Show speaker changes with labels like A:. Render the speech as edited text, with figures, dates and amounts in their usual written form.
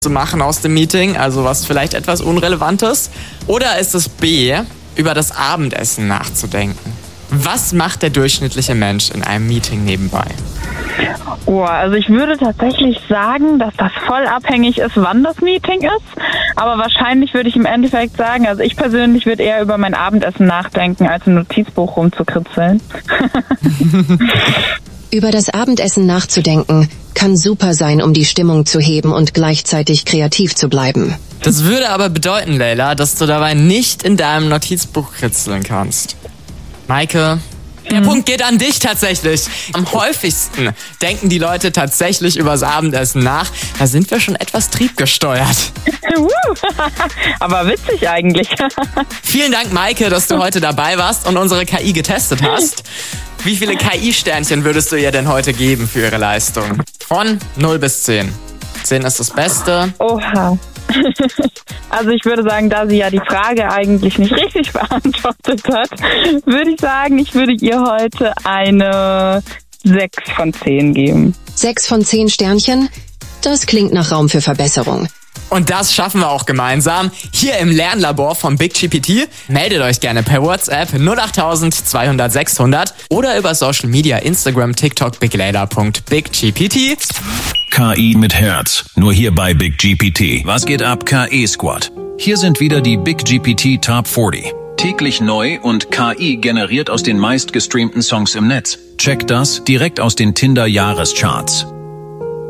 A: zu machen aus dem Meeting, also was vielleicht etwas Unrelevantes? Oder ist es B, über das Abendessen nachzudenken? Was macht der durchschnittliche Mensch in einem Meeting nebenbei?
B: Oh, also ich würde tatsächlich sagen, dass das voll abhängig ist, wann das Meeting ist. Aber wahrscheinlich würde ich im Endeffekt sagen, also ich persönlich würde eher über mein Abendessen nachdenken, als im Notizbuch rumzukritzeln.
C: Über das Abendessen nachzudenken kann super sein, um die Stimmung zu heben und gleichzeitig kreativ zu bleiben.
A: Das würde aber bedeuten, Leila, dass du dabei nicht in deinem Notizbuch kritzeln kannst. Maike, der Punkt geht an dich tatsächlich. Am häufigsten denken die Leute tatsächlich übers Abendessen nach. Da sind wir schon etwas triebgesteuert.
B: Aber witzig eigentlich.
A: Vielen Dank, Maike, dass du heute dabei warst und unsere KI getestet hast. Wie viele KI-Sternchen würdest du ihr denn heute geben für ihre Leistung? Von 0 bis 10. 10 ist das Beste.
B: Oha. Also ich würde sagen, da sie ja die Frage eigentlich nicht richtig beantwortet hat, würde ich sagen, ich würde ihr heute eine 6 von 10 geben.
C: 6 von 10 Sternchen? Das klingt nach Raum für Verbesserung.
A: Und das schaffen wir auch gemeinsam hier im Lernlabor von BigGPT. Meldet euch gerne per WhatsApp 08000 200 600 oder über Social Media, Instagram, TikTok, biglayla.biggpt.
D: KI mit Herz. Nur hier bei BigGPT. Was geht ab, KI Squad? Hier sind wieder die BigGPT Top 40. Täglich neu und KI generiert aus den meistgestreamten Songs im Netz. Checkt das direkt aus den Tinder-Jahrescharts.